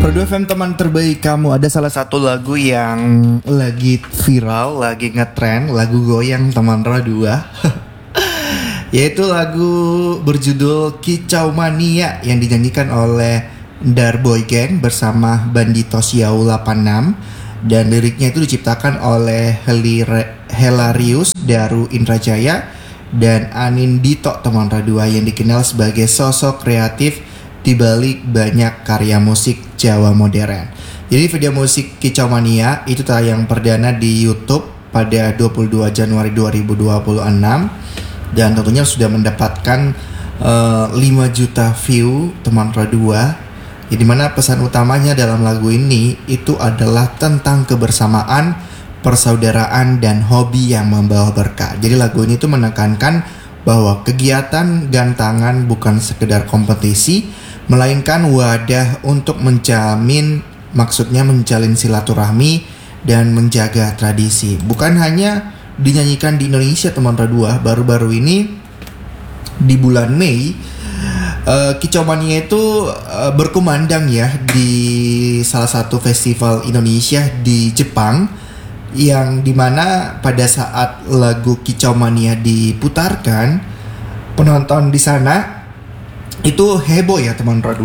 Pro2 FM teman terbaik kamu, ada salah satu lagu yang lagi viral, lagi ngetrend, lagu goyang teman Pro2 yaitu lagu berjudul Kicau Mania yang dinyanyikan oleh Darboy Gang bersama Bandito Siau 86, dan liriknya itu diciptakan oleh Helarius Daru Indrajaya dan Anindito teman Pro2 yang dikenal sebagai sosok kreatif di balik banyak karya musik Jawa modern. Jadi video musik Kicau Mania itu tayang perdana di YouTube pada 22 Januari 2026 dan tentunya sudah mendapatkan 5 juta view teman Pro2. Ya, dimana pesan utamanya dalam lagu ini itu adalah tentang kebersamaan, persaudaraan dan hobi yang membawa berkah. Jadi lagu ini tuh menekankan bahwa kegiatan gantangan bukan sekedar kompetisi, melainkan wadah untuk menjalin silaturahmi dan menjaga tradisi. Bukan hanya dinyanyikan di Indonesia teman Pro2, baru-baru ini di bulan Mei Kicau Mania itu berkumandang ya di salah satu festival Indonesia di Jepang, yang dimana pada saat lagu Kicau Mania diputarkan, penonton di sana itu heboh ya teman Pro2.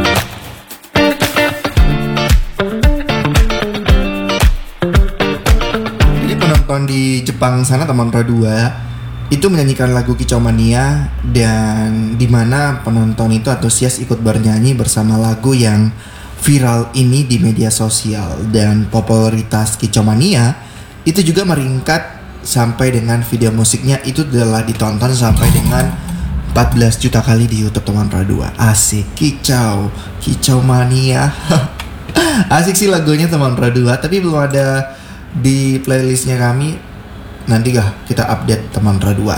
Jadi penonton di Jepang sana teman Pro2 itu menyanyikan lagu Kicau Mania, dan dimana penonton itu antusias ikut bernyanyi bersama lagu yang viral ini di media sosial. Dan popularitas Kicau Mania itu juga meringkat sampai dengan video musiknya itu telah ditonton sampai dengan 14 juta kali di YouTube teman Pro2. Asik, Kicau Mania. Asik sih lagunya teman Pro2, tapi belum ada di playlistnya kami. Nanti kita update teman Pro2.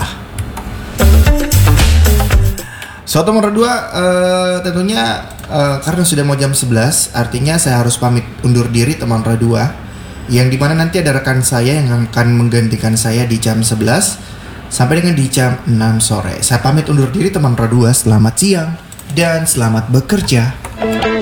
So teman Pro2, tentunya karena sudah mau jam 11, artinya saya harus pamit undur diri teman Pro2, yang dimana nanti ada rekan saya yang akan menggantikan saya di jam 11 sampai dengan di jam 6 sore. Saya pamit undur diri teman Pro2, selamat siang dan selamat bekerja.